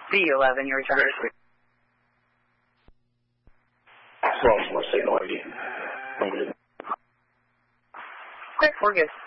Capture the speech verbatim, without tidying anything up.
B eleven, your return. Well, more signal I D. I'm good. Okay, we're good.